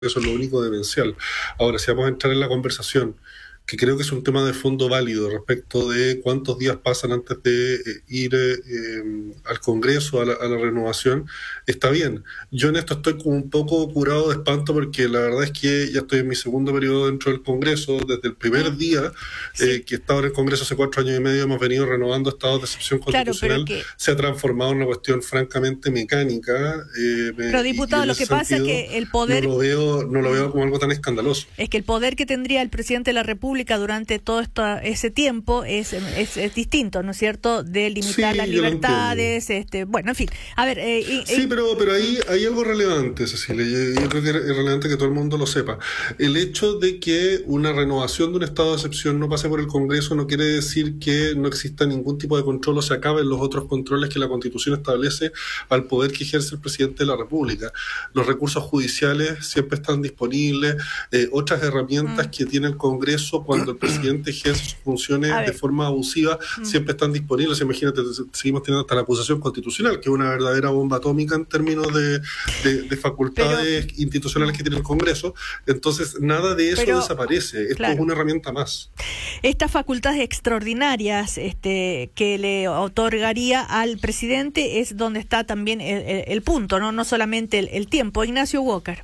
eso es lo único demencial. Ahora, si vamos a entrar en la conversación, que creo que es un tema de fondo válido respecto de cuántos días pasan antes de ir al Congreso, a la renovación, está bien. Yo en esto estoy como un poco curado de espanto porque la verdad es que ya estoy en mi segundo periodo dentro del Congreso. Desde el primer día que he estado en el Congreso hace 4 años y medio hemos venido renovando estados de excepción constitucional. Claro, se ha transformado en una cuestión francamente mecánica. Pero diputado, lo que pasa es que el poder... No lo veo como algo tan escandaloso. Es que el poder que tendría el presidente de la República durante todo ese tiempo es distinto, ¿no es cierto?, de limitar las libertades, bueno, en fin. A ver, sí, pero ahí hay algo relevante, Cecilia. Yo creo que es relevante que todo el mundo lo sepa. El hecho de que una renovación de un estado de excepción no pase por el Congreso no quiere decir que no exista ningún tipo de control o se acaben los otros controles que la Constitución establece al poder que ejerce el presidente de la República. Los recursos judiciales siempre están disponibles, otras herramientas que tiene el Congreso cuando el presidente ejerce sus funciones de forma abusiva siempre están disponibles. Imagínate, seguimos teniendo hasta la acusación constitucional, que es una verdadera bomba atómica en términos de facultades institucionales que tiene el Congreso. Entonces, nada de eso desaparece. Esto es una herramienta más. Estas facultades extraordinarias que le otorgaría al presidente es donde está también el punto, no solamente el tiempo. Ignacio Walker.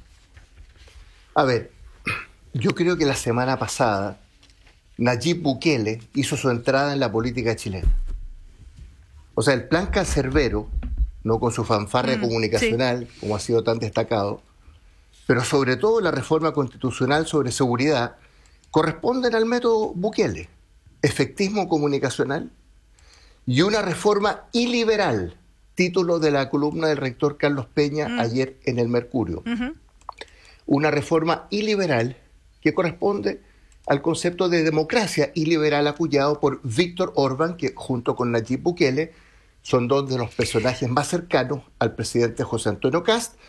A ver, yo creo que la semana pasada Nayib Bukele hizo su entrada en la política chilena. O sea, el plan Cancerbero, no con su fanfarria comunicacional, como ha sido tan destacado, pero sobre todo la reforma constitucional sobre seguridad, corresponden al método Bukele, efectismo comunicacional y una reforma iliberal, título de la columna del rector Carlos Peña ayer en El Mercurio. Una reforma iliberal que corresponde al concepto de democracia iliberal apoyado por Víctor Orbán, que junto con Nayib Bukele son dos de los personajes más cercanos al presidente José Antonio Kast,